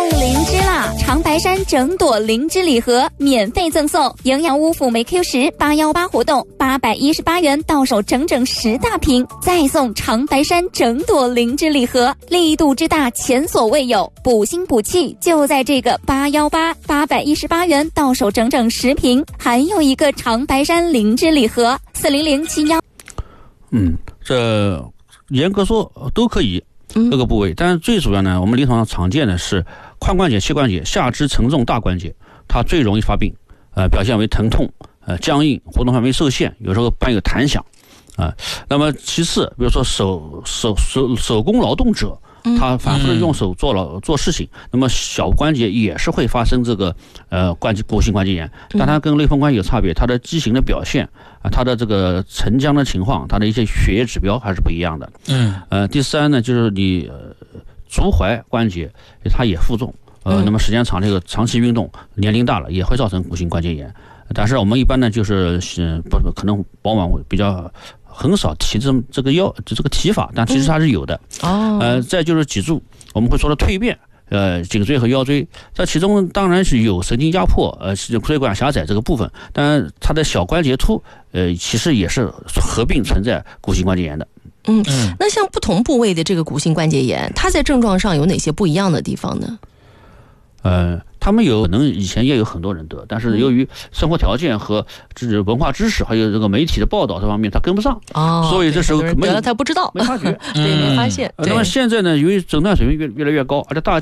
送灵芝啦！长白山整朵灵芝礼盒免费赠送，营养屋辅酶 Q10 818活动，818元到手整整10大瓶，再送长白山整朵灵芝礼盒，力度之大前所未有，补心补气就在这个818元到手整整10瓶，还有一个长白山灵芝礼盒40071。 这严格说都可以。各个部位，但是最主要呢，我们临床上常见的是髋关节、膝关节、下肢承重大关节，它最容易发病，表现为疼痛、僵硬、活动范围受限，有时候伴有弹响，那么其次，比如说手工劳动者，他反复的用手做事情，那么小关节也是会发生这个骨性关节炎，但它跟类风关节有差别，它的畸形的表现它的这个沉僵的情况，它的一些血液指标还是不一样的。第三呢，就是你足踝关节它也负重，那么时间长，这个长期运动，年龄大了也会造成骨性关节炎。但是我们一般呢，就是可能往往会比较很少提这个提法，但其实它是有的。再就是脊柱，我们会说的蜕变。颈椎和腰椎，这其中当然是有神经压迫，椎管狭窄这个部分，但它的小关节突，其实也是合并存在骨性关节炎的。 那像不同部位的这个骨性关节炎，它在症状上有哪些不一样的地方呢？ 他们可能以前也有很多人得，但是由于生活条件和文化知识还有这个媒体的报道这方面，他跟不上，所以这时候得了他不知道， 没发觉， 对，没发现。 那么现在呢，由于诊断水平越来越高，而且大